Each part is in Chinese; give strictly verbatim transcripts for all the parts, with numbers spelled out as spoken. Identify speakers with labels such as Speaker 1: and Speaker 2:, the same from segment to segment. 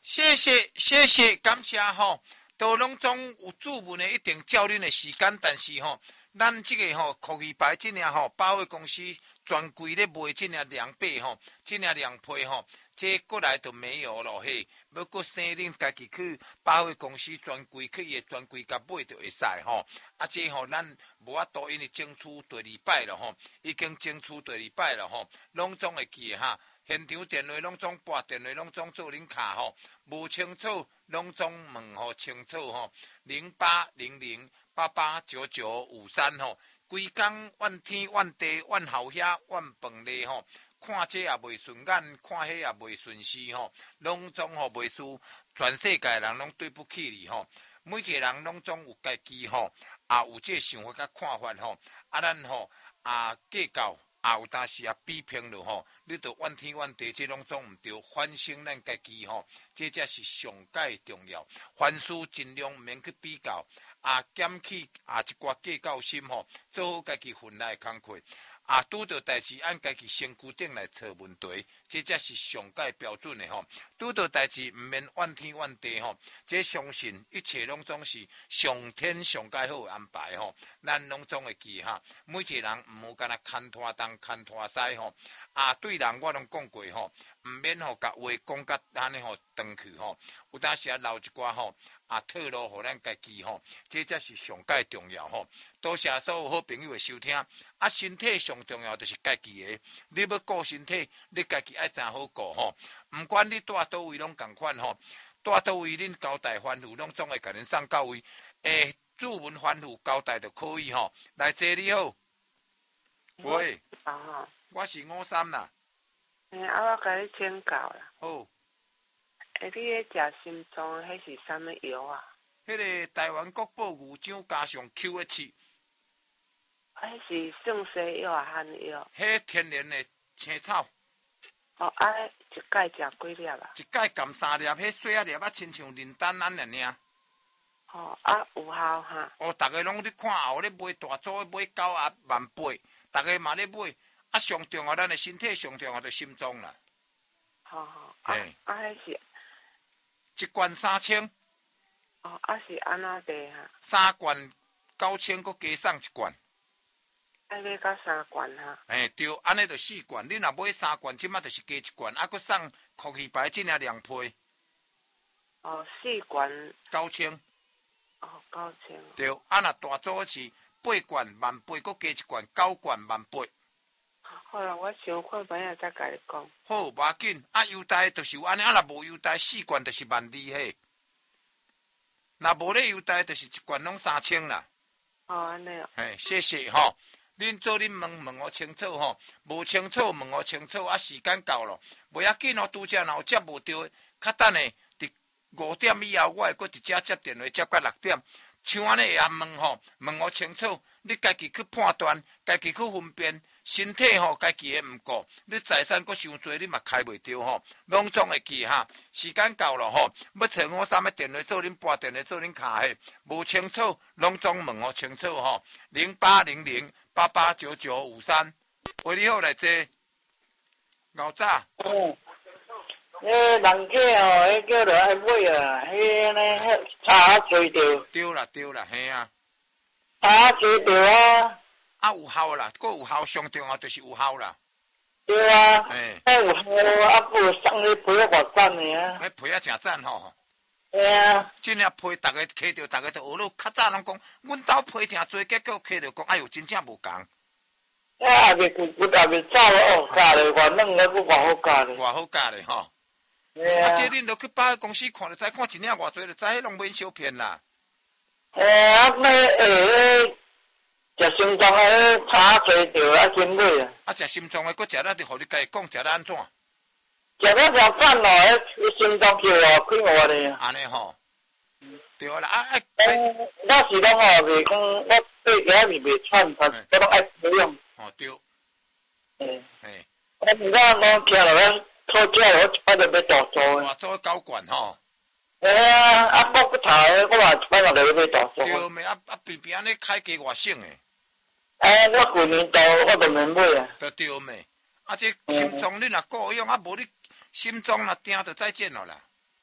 Speaker 1: 谢谢谢谢，感谢吼。都拢总有注文的，一定照恁的时间，但是吼，咱这个吼科技牌这样吼，百货公司专柜咧卖这样凉被吼，这样凉被吼，这过来都没有咯嘿。要搁生恁家己去百货公司专柜去伊的专柜甲买就会使吼。啊，这吼咱无法度，因为争取第二摆了吼，已经争取第二摆了吼，拢总会记哈。现场电话拢总拨电话拢总做恁卡吼，无清楚拢总问吼清楚吼，零八零零八八九九五三吼，规工怨天怨地怨后遐怨饭粒吼，看这也袂顺眼，看迄也袂顺势吼，拢总吼袂输，全世界人拢对不起你吼，每一个人拢总有家己吼，也有这想法甲看法吼，啊咱吼啊计较。也有当时啊比拼了吼，你着怨天怨地，这拢总毋对，反省咱家己吼，这才是上界重要。凡事尽量毋免去比较，啊减去啊一寡计较心吼，做好家己分内工课。啊，拄到代志按家己身躯顶来找问题，这才是上界标准的吼。拄到代志毋免怨天怨地吼，这相信一切拢总是上天上界好安排吼。咱拢总会记哈，每一个人毋好干那牵拖东牵拖西吼。啊，对人我拢讲过吼，毋免吼甲话讲甲安尼吼长去吼。有当时啊留一寡吼。啊，套路互咱家己吼，这才是上界重要吼。多谢所有好朋友的收听。啊，身体上重要就是家己的，你要顾身体，你家己爱真好顾吼。毋管你住倒位拢共款吼，住倒位恁交代吩咐拢总会甲恁送到位。诶，注文吩咐交代就可以吼。来，坐你好。喂。
Speaker 2: 啊。
Speaker 1: 我是五三啦。
Speaker 2: 诶、欸，啊，我甲你请教啦。
Speaker 1: 好。
Speaker 2: 诶、欸，你咧食心脏，迄是啥物药啊？
Speaker 1: 迄个台湾国宝牛樟加上 Q H。
Speaker 2: 迄是算西药啊，汉药？
Speaker 1: 迄天然的青草。
Speaker 2: 哦，啊，一盖食几粒啊？
Speaker 1: 一盖含三粒，迄细仔粒啊，亲像林丹安尼尔。
Speaker 2: 哦，啊，有效哈。
Speaker 1: 哦，逐个拢咧看后咧买大组，买九啊万八，逐个嘛咧买。啊，上重要，咱的身体上重要就心脏啦。
Speaker 2: 好好。哎。啊，迄是。
Speaker 1: 一罐三千。
Speaker 2: 哦，啊是安怎卖哈？
Speaker 1: 三罐九千，搁加送一罐。
Speaker 2: 爱买到三罐哈？
Speaker 1: 诶，对，安尼就四罐。你若买三罐，即马就是加一罐，啊，搁送科技牌这领凉被。
Speaker 2: 哦，四罐。
Speaker 1: 九千。
Speaker 2: 哦，九千。
Speaker 1: 对，啊，若大组是八罐万八，搁加一罐九罐万八。
Speaker 2: 好啦，我想看摆下再甲你讲。
Speaker 1: 好，无要紧。啊，优待就是有安尼，啊，若无优待，四罐就是万二嘿。若无咧优待，就是一罐拢三千啦。
Speaker 2: 哦，安尼哦。
Speaker 1: 嘿，谢谢吼。恁做恁问问我清楚吼，无清楚问我清楚，啊，时间到了，袂要紧哦。拄则若有接无到，较等下伫五点以后，我会搁一只接电话接到六点。像安尼会晓问吼，问我清楚，你家己去判断，家己去分辨。身体吼，家己的毋顾，你财产阁伤多，你嘛开袂着吼，拢总会记哈。时间到了吼，要找我啥物电话做恁拨电话做恁卡嘿，无清楚拢总问我清楚吼。零八零零八八九九五三，喂，你好来坐。老早。
Speaker 3: 嗯。迄人客吼，迄叫落爱买啊，迄呢，迄查水着。
Speaker 1: 对啦对啦，嘿啊。
Speaker 3: 查水着啊。
Speaker 1: 啊，有效啦，佫有效，上重要就是有效啦。
Speaker 3: 对啊，
Speaker 1: 诶，
Speaker 3: 迄有效，啊，佫有送你皮啊，偌赞的啊！
Speaker 1: 迄皮啊，诚赞吼。
Speaker 3: 对啊。
Speaker 1: 即领皮，逐个摕着，逐个都学咯。较早拢讲，阮兜皮诚多，结果摕着讲，哎哟，真正无共。
Speaker 3: 啊，也未骨骨也未走哦，教咧，偌软个，佫偌好教咧。
Speaker 1: 偌好教咧吼。
Speaker 3: 对啊。
Speaker 1: 啊，这恁著去百货公司看，就知看一领偌济，就知迄拢免小骗啦。
Speaker 3: 诶，啊，那诶。食心脏诶，查水着啊，先买啊！
Speaker 1: 啊，食心脏诶，佫食咱着互你家己讲，食咱安怎？
Speaker 3: 食咱诚赞咯，迄心脏叫哦，快活咧。
Speaker 1: 安尼吼。对啦，啊啊。
Speaker 3: 我是拢吼袂讲，我对遐是袂喘，但我拢爱保养。
Speaker 1: 哦，对。
Speaker 3: 诶。
Speaker 1: 嘿。
Speaker 3: 我毋知讲听落咧，错食我一摆就要大做诶。
Speaker 1: 大做九罐吼。
Speaker 3: 诶啊，啊，我骨头诶，我嘛一摆嘛就要买大做。
Speaker 1: 对咩？啊啊，偏偏安尼开价偌省诶。
Speaker 3: 哎，我旧年度我就免买啊。
Speaker 1: 就对咩？啊，这心脏你若顾用，啊无你心脏若定就再见了啦。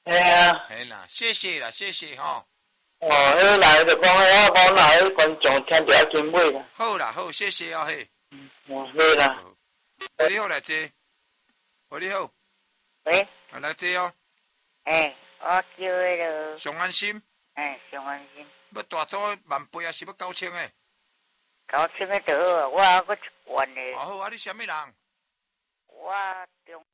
Speaker 3: 嘿啊，
Speaker 1: 嘿啦，谢谢啦，谢谢吼。
Speaker 3: 哦，迄来就讲，我讲来迄观众听着真美啦。
Speaker 1: 好啦，好，谢谢哦嘿。
Speaker 3: 哦，对啦。
Speaker 1: 好，你好来坐，好你好，
Speaker 4: 喂，
Speaker 1: 啊来坐哦。
Speaker 4: 哎，我叫迄个，
Speaker 1: 上安心，
Speaker 4: 哎，上安心，
Speaker 1: 要大组万倍啊，是要九千的。
Speaker 4: 九千个就好啊，我还佫一万
Speaker 1: 哦
Speaker 4: 呢，
Speaker 1: 好啊，你什么人？
Speaker 4: 我中。